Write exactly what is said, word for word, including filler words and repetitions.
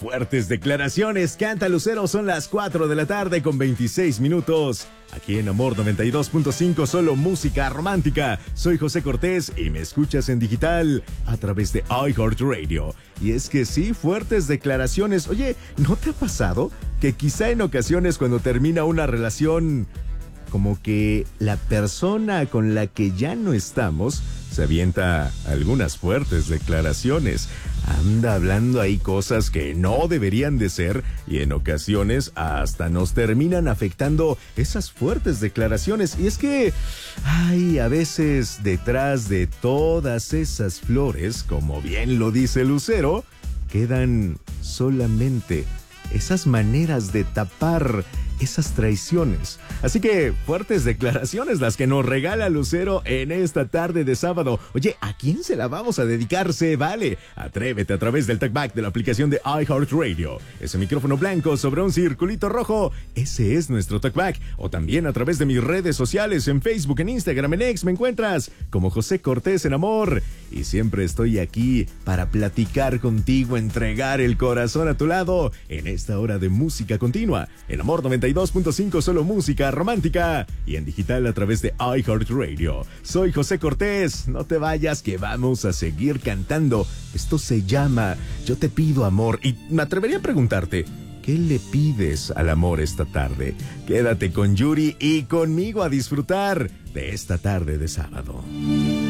Fuertes declaraciones, canta Lucero, son las cuatro de la tarde con veintiséis minutos. Aquí en Amor noventa y dos punto cinco, solo música romántica. Soy José Cortés y me escuchas en digital a través de iHeartRadio. Y es que sí, fuertes declaraciones. Oye, ¿no te ha pasado que quizá en ocasiones cuando termina una relación, como que la persona con la que ya no estamos se avienta algunas fuertes declaraciones? Anda hablando ahí cosas que no deberían de ser y en ocasiones hasta nos terminan afectando esas fuertes declaraciones. Y es que, ay, a veces detrás de todas esas flores, como bien lo dice Lucero, quedan solamente esas maneras de tapar esas traiciones. Así que fuertes declaraciones las que nos regala Lucero en esta tarde de sábado. Oye, ¿a quién se la vamos a dedicar? Se vale. Atrévete a través del talkback de la aplicación de iHeartRadio. Ese micrófono blanco sobre un circulito rojo, ese es nuestro talkback. O también a través de mis redes sociales, en Facebook, en Instagram, en X, me encuentras como José Cortés en Amor. Y siempre estoy aquí para platicar contigo, entregar el corazón a tu lado en esta hora de música continua. En Amor noventa y dos punto cinco, solo música romántica. Y en digital a través de iHeartRadio. Soy José Cortés, no te vayas que vamos a seguir cantando. Esto se llama Yo te pido amor. Y me atrevería a preguntarte, ¿qué le pides al amor esta tarde? Quédate con Yuri y conmigo a disfrutar de esta tarde de sábado.